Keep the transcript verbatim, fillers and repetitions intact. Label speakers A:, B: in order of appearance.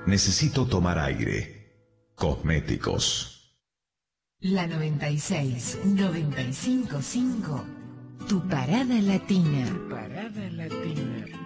A: Necesito tomar aire. Cosméticos.
B: La noventa y seis, noventa y cinco punto cinco. Tu parada latina.
C: Tu parada latina.